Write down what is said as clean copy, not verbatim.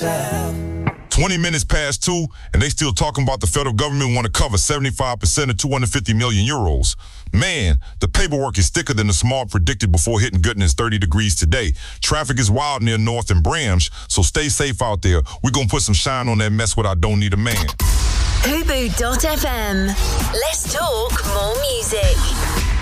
20 minutes past 2, and they still talking about the federal government want to cover 75% of 250 million euros. Man, the paperwork is thicker than the smart predicted before hitting Goodness 30 degrees today. Traffic is wild near North and Bramsh, so stay safe out there. We're going to put some shine on that mess with I Don't Need a Man. Hubu.fm. Let's talk more music.